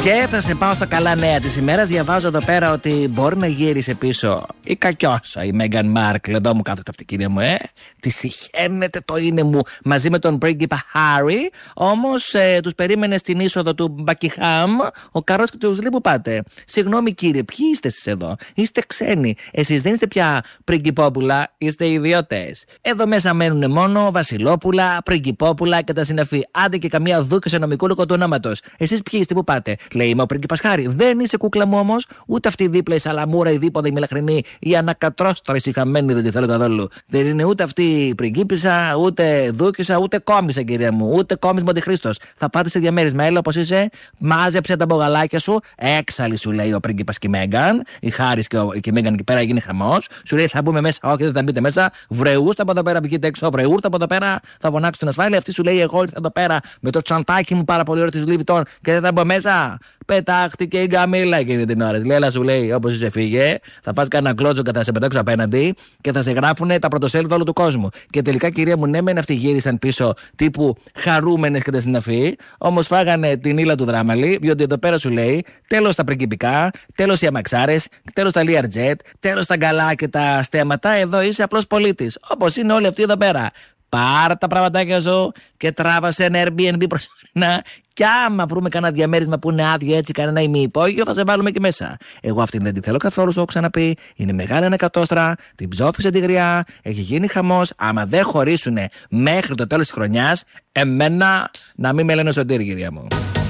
Και θα σε πάω στα καλά νέα της ημέρας. Διαβάζω εδώ πέρα ότι μπορεί να γύρισε πίσω η κακιόσα, η Μέγαν Μάρκλ. Εδώ μου κάθεται αυτή, κυρία μου, Τη συχαίνεται το είναι μου μαζί με τον πρίγκιπα Χάρι. Όμως τους περίμενε στην είσοδο του Μπακιχάμ ο Καρός και τους λέει: πού πάτε? Συγγνώμη κύριε, ποιοι είστε εσείς εδώ? Είστε ξένοι. Εσείς δεν είστε πια πριγκιπόπουλα, είστε ιδιώτες. Εδώ μέσα μένουν μόνο βασιλόπουλα, πριγκιπόπουλα και τα συναφή. Άντε και καμία δούκη σε νομικού λόγο του ονόματος. Εσείς ποιοι είστε, πού πάτε? Λέει: είμαι ο πρίγκιπας Χάρι. Δεν είσαι κούκλα μου όμως, ούτε αυτή δίπλα η σαλαμούρα, η δίποδα, η μελαχρινή, η ανακατρώστρα, η χαμένη, δεν τη θέλω καθόλου. Δεν είναι ούτε αυτή η πριγκίπισσα, ούτε δούκισσα, ούτε κόμισσα, κυρία μου, ούτε κόμισμα Αντιχρίστος. Θα πάτε σε διαμέρισμα, έλα όπως είσαι, μάζεψε τα μπογαλάκια σου, έξαλλη σου λέει ο πρίγκιπας και η Μέγαν, η Χάρι και η Μέγαν εκεί πέρα γίνει χαμός. Σου λέει: θα μπούμε μέσα, όχι δεν θα μπείτε μέσα, βρεούστε από εδώ πέρα, βγείτε έξω, βρεούστε από εδώ πέρα, θα φωνάξω την ασφάλεια. Αυτή σου λέει: εγώ ήρθα εδώ πέρα με το τσαντάκι μου πάρα πολύ ωραίο τη Λιβιτών και δεν θα μπω μέσα. Πετάχτηκε η γκαμίλα εκείνη την ώρα. Λέει: έλα, σου λέει, όπως είσαι, φύγε. Θα πας κανένα κλότσο και θα σε πετάξω απέναντι και θα σε γράφουνε τα πρωτοσέλιδα όλου του κόσμου. Και τελικά, κυρία μου, ναι, μεν αυτοί γύρισαν πίσω τύπου χαρούμενες και τα συναφή. Όμως φάγανε την ύλα του δράμαλη, διότι εδώ πέρα σου λέει: τέλος τα πριγκιπικά, τέλος οι αμαξάρες, τέλος τα Learjet, τέλος τα γκαλά και τα στέματα. Εδώ είσαι απλός πολίτης. Όπως είναι όλοι αυτοί εδώ πέρα. Πάρ' τα πραγματάκια σου και τράβασε ένα Airbnb προσωρινά. Κι άμα βρούμε κανένα διαμέρισμα που είναι άδειο, έτσι, κανένα ημιυπόγειο, θα σε βάλουμε και μέσα. Εγώ αυτήν δεν τη θέλω καθόλου, σου έχω ξαναπεί. Είναι μεγάλη ανακατόστρα, την ψόφισε τη γριά, έχει γίνει χαμός. Άμα δεν χωρίσουνε μέχρι το τέλος της χρονιάς, εμένα να μην με λένε Σωτήρη, κυρία μου.